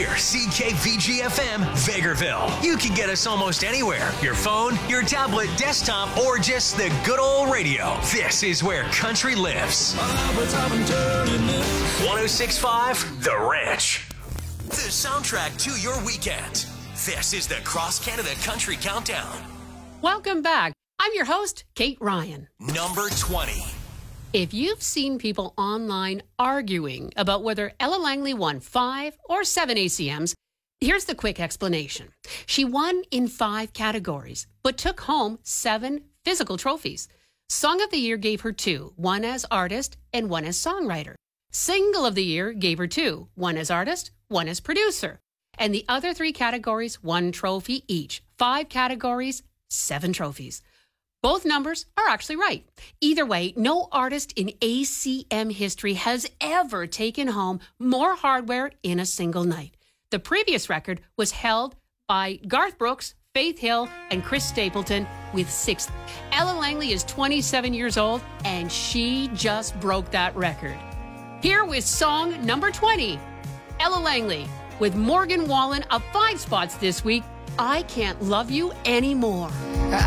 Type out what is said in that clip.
Hear CKVG-FM, Vegreville. You can get us almost anywhere. Your phone, your tablet, desktop, or just the good old radio. This is where country lives. 106.5 The Ranch. The soundtrack to your weekend. This is the Cross Canada Country Countdown. Welcome back. I'm your host, Kate Ryan. Number 20. If you've seen people online arguing about whether Ella Langley won 5 or 7 ACMs, here's the quick explanation. She won in 5 categories, but took home 7 physical trophies. Song of the Year gave her 2, one as artist and one as songwriter. Single of the Year gave her 2, one as artist, one as producer. And the other 3 categories, 1 trophy each. 5 categories, 7 trophies. Both numbers are actually right. Either way, no artist in ACM history has ever taken home more hardware in a single night. The previous record was held by Garth Brooks, Faith Hill, and Chris Stapleton with 6. Ella Langley is 27 years old, and she just broke that record. Here with song number 20, Ella Langley with Morgan Wallen up 5 spots this week, I Can't Love You Anymore.